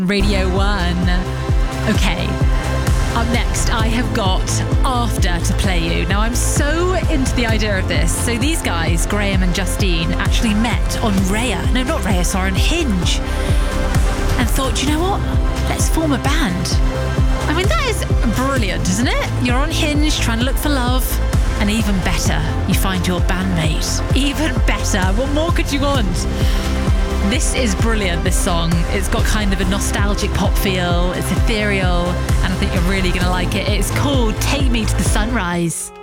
Radio 1. Okay, up next I have got After to play you. Now I'm so into the idea of this. So these guys, Graham and Justine, actually met on Raya. No, not Raya, sorry, on Hinge. And thought, you know what? Let's form a band. I mean, that is brilliant, isn't it? You're on Hinge trying to look for love. And even better, you find your bandmate. Even better. What more could you want? This is brilliant, this song. It's got kind of a nostalgic pop feel. It's ethereal. And I think you're really going to like it. It's called Take Me to the Sunrise.